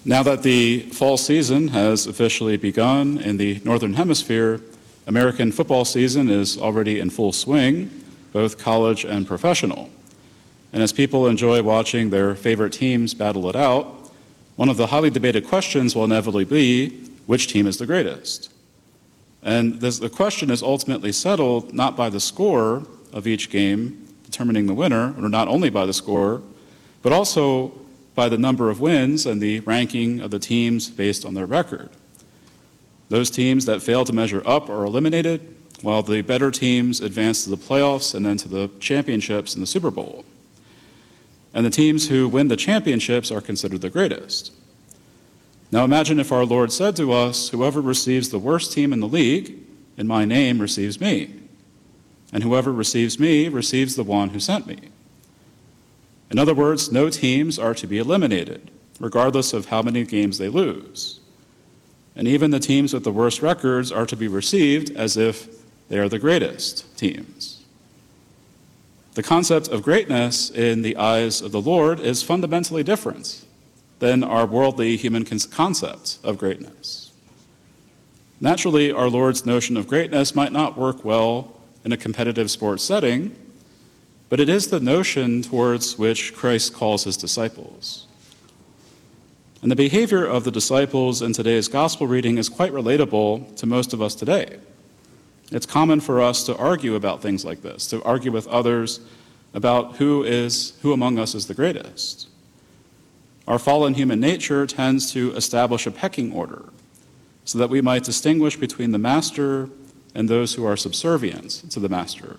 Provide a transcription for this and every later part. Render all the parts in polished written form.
Now that the fall season has officially begun in the Northern Hemisphere, American football season is already in full swing, both college and professional. And as people enjoy watching their favorite teams battle it out, one of the highly debated questions will inevitably be, which team is the greatest? And the question is ultimately settled not by the score of each game determining the winner, or not only by the score, but also by the number of wins and the ranking of the teams based on their record. Those teams that fail to measure up are eliminated, while the better teams advance to the playoffs and then to the championships in the Super Bowl. And the teams who win the championships are considered the greatest. Now imagine if our Lord said to us, whoever receives the worst team in the league, in my name receives me. And whoever receives me receives the one who sent me. In other words, no teams are to be eliminated, regardless of how many games they lose. And even the teams with the worst records are to be received as if they are the greatest teams. The concept of greatness in the eyes of the Lord is fundamentally different than our worldly human concept of greatness. Naturally, our Lord's notion of greatness might not work well in a competitive sports setting, but it is the notion towards which Christ calls his disciples. And the behavior of the disciples in today's gospel reading is quite relatable to most of us today. It's common for us to argue about things like this, to argue with others about who among us is the greatest. Our fallen human nature tends to establish a pecking order so that we might distinguish between the master and those who are subservient to the master.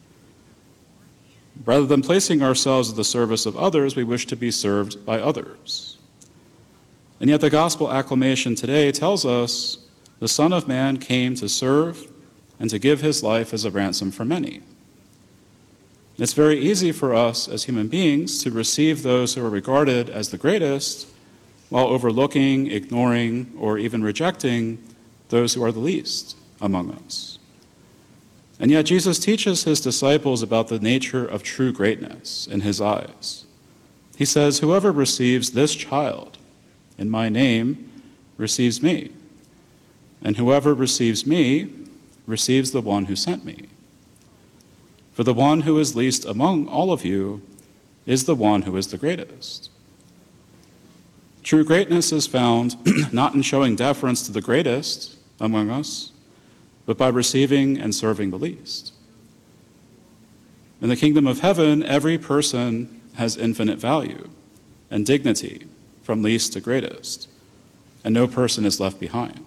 Rather than placing ourselves at the service of others, we wish to be served by others. And yet the gospel acclamation today tells us the Son of Man came to serve and to give his life as a ransom for many. It's very easy for us as human beings to receive those who are regarded as the greatest while overlooking, ignoring, or even rejecting those who are the least among us. And yet Jesus teaches his disciples about the nature of true greatness in his eyes. He says, whoever receives this child in my name receives me, and whoever receives me receives the one who sent me. For the one who is least among all of you is the one who is the greatest. True greatness is found not in showing deference to the greatest among us, but by receiving and serving the least. In the kingdom of heaven, every person has infinite value and dignity from least to greatest, and no person is left behind.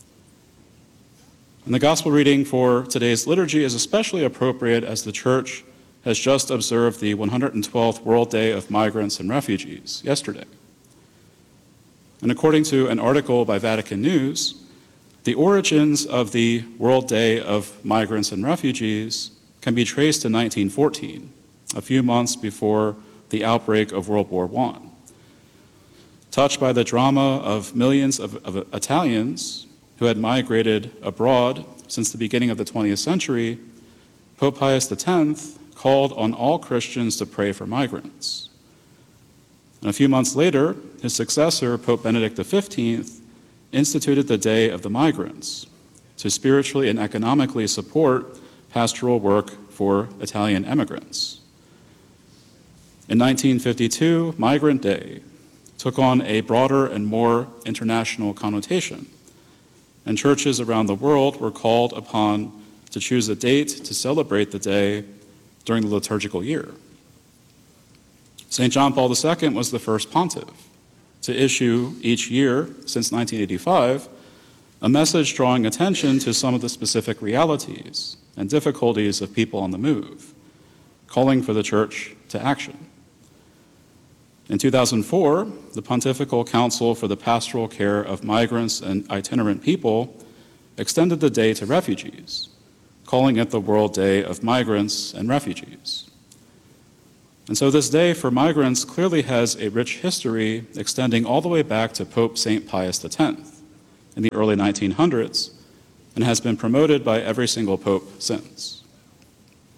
And the gospel reading for today's liturgy is especially appropriate as the Church has just observed the 112th World Day of Migrants and Refugees yesterday. And according to an article by Vatican News, the origins of the World Day of Migrants and Refugees can be traced to 1914, a few months before the outbreak of World War I. Touched by the drama of millions of Italians who had migrated abroad since the beginning of the 20th century, Pope Pius X called on all Christians to pray for migrants. And a few months later, his successor, Pope Benedict XV, instituted the Day of the Migrants to spiritually and economically support pastoral work for Italian immigrants. In 1952, Migrant Day took on a broader and more international connotation, and churches around the world were called upon to choose a date to celebrate the day during the liturgical year. St. John Paul II was the first pontiff to issue each year since 1985 a message drawing attention to some of the specific realities and difficulties of people on the move, calling for the Church to action. In 2004, the Pontifical Council for the Pastoral Care of Migrants and Itinerant People extended the day to refugees, calling it the World Day of Migrants and Refugees. And so this day for migrants clearly has a rich history extending all the way back to Pope St. Pius X in the early 1900s and has been promoted by every single pope since.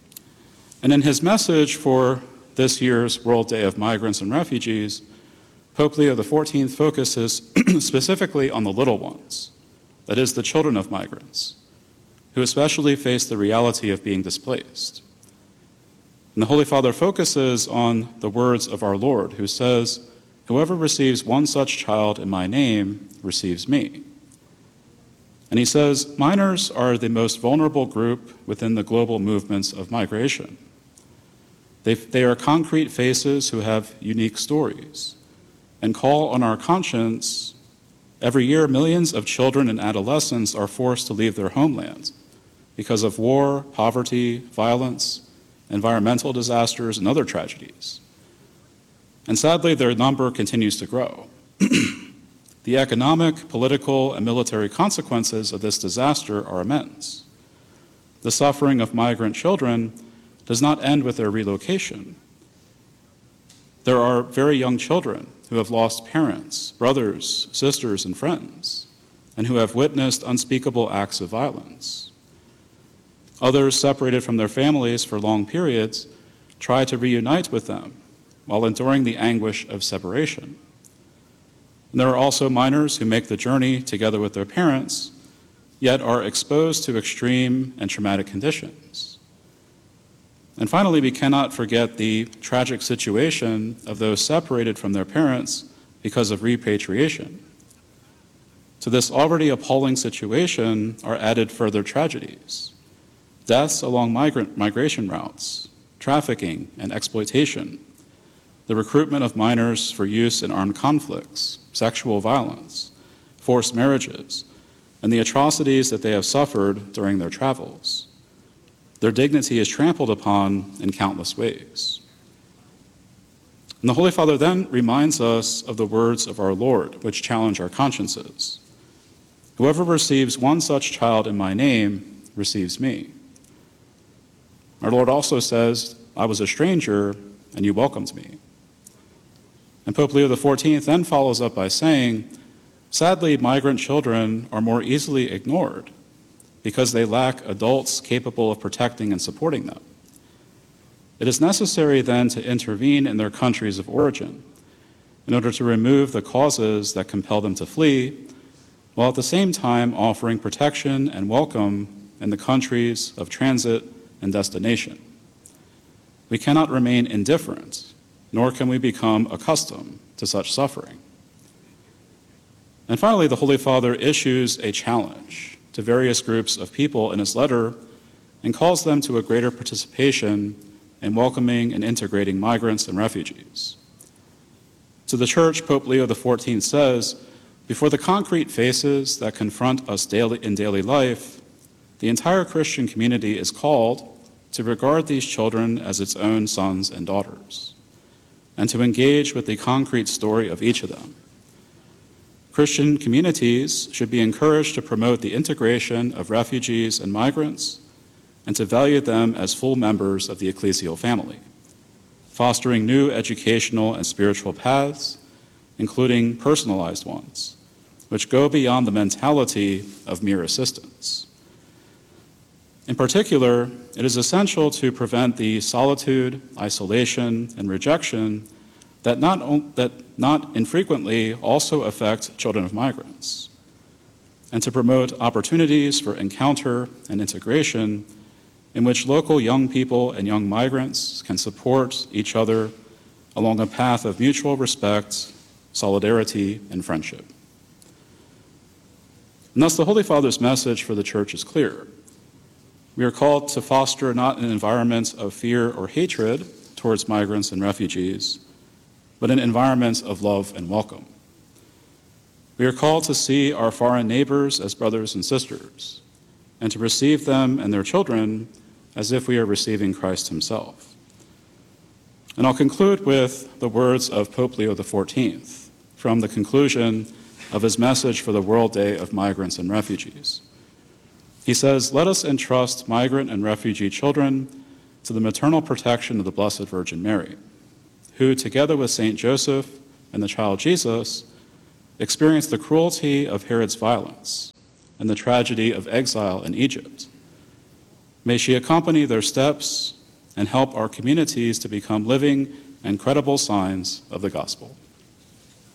And in his message for this year's World Day of Migrants and Refugees, Pope Leo XIV focuses specifically on the little ones, that is, the children of migrants, who especially face the reality of being displaced. And the Holy Father focuses on the words of our Lord, who says, "Whoever receives one such child in my name receives me." And he says, minors are the most vulnerable group within the global movements of migration. They are concrete faces who have unique stories and call on our conscience. Every year, millions of children and adolescents are forced to leave their homelands because of war, poverty, violence, environmental disasters, and other tragedies. And sadly, their number continues to grow. The economic, political, and military consequences of this disaster are immense. The suffering of migrant children does not end with their relocation. There are very young children who have lost parents, brothers, sisters, and friends, and who have witnessed unspeakable acts of violence. Others, separated from their families for long periods, try to reunite with them while enduring the anguish of separation. And there are also minors who make the journey together with their parents, yet are exposed to extreme and traumatic conditions. And finally, we cannot forget the tragic situation of those separated from their parents because of repatriation. To this already appalling situation are added further tragedies: deaths along migration routes, trafficking and exploitation, the recruitment of minors for use in armed conflicts, sexual violence, forced marriages, and the atrocities that they have suffered during their travels. Their dignity is trampled upon in countless ways. And the Holy Father then reminds us of the words of our Lord, which challenge our consciences. "Whoever receives one such child in my name receives me." Our Lord also says, "I was a stranger, and you welcomed me." And Pope Leo XIV then follows up by saying, sadly, migrant children are more easily ignored because they lack adults capable of protecting and supporting them. It is necessary then to intervene in their countries of origin in order to remove the causes that compel them to flee, while at the same time offering protection and welcome in the countries of transit and destination. We cannot remain indifferent, nor can we become accustomed to such suffering. And finally, the Holy Father issues a challenge to various groups of people in his letter and calls them to a greater participation in welcoming and integrating migrants and refugees. To the Church, Pope Leo XIV says, before the concrete faces that confront us in daily life, the entire Christian community is called to regard these children as its own sons and daughters, and to engage with the concrete story of each of them. Christian communities should be encouraged to promote the integration of refugees and migrants and to value them as full members of the ecclesial family, fostering new educational and spiritual paths, including personalized ones, which go beyond the mentality of mere assistance. In particular, it is essential to prevent the solitude, isolation, and rejection that not infrequently also affect children of migrants, and to promote opportunities for encounter and integration in which local young people and young migrants can support each other along a path of mutual respect, solidarity, and friendship. And thus, the Holy Father's message for the Church is clear. We are called to foster not an environment of fear or hatred towards migrants and refugees, but an environment of love and welcome. We are called to see our foreign neighbors as brothers and sisters, and to receive them and their children as if we are receiving Christ himself. And I'll conclude with the words of Pope Leo XIV from the conclusion of his message for the World Day of Migrants and Refugees. He says, "Let us entrust migrant and refugee children to the maternal protection of the Blessed Virgin Mary, who, together with Saint Joseph and the child Jesus, experienced the cruelty of Herod's violence and the tragedy of exile in Egypt. May she accompany their steps and help our communities to become living and credible signs of the gospel."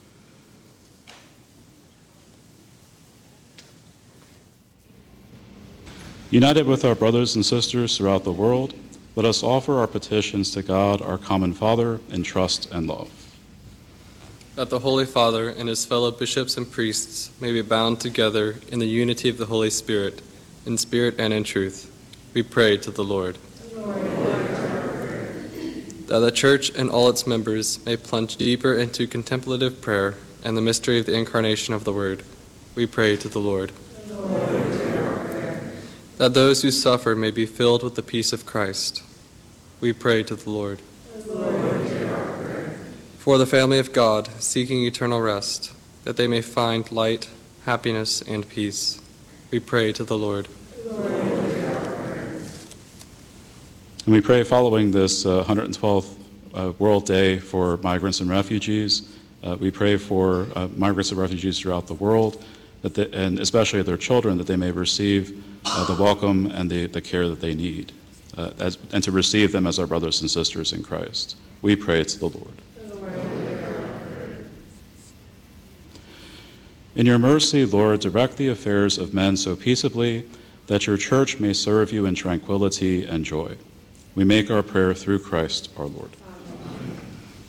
United with our brothers and sisters throughout the world, let us offer our petitions to God, our common Father, in trust and love. That the Holy Father and his fellow bishops and priests may be bound together in the unity of the Holy Spirit, in spirit and in truth, we pray to the Lord. That the Church and all its members may plunge deeper into contemplative prayer and the mystery of the incarnation of the Word, we pray to the Lord. That those who suffer may be filled with the peace of Christ, we pray to the Lord. For the family of God, seeking eternal rest, that they may find light, happiness, and peace, we pray to the Lord. And we pray following this 112th World Day for Migrants and Refugees. We pray for migrants and refugees throughout the world, and especially their children, that they may receive the welcome and the care that they need, and to receive them as our brothers and sisters in Christ. We pray to the Lord. In your mercy, Lord, direct the affairs of men so peaceably that your church may serve you in tranquility and joy. We make our prayer through Christ our Lord.